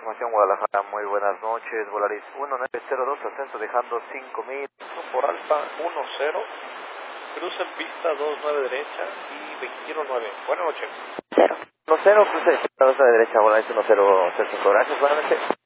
información Guadalajara, muy buenas noches, Volaris 1902, ascenso dejando 5000. Por Alfa 10, cruza en pista 29 derecha y 219. Buenas noches. 10, cruce 2 a la derecha, Volaris 1005, gracias, buenas noches.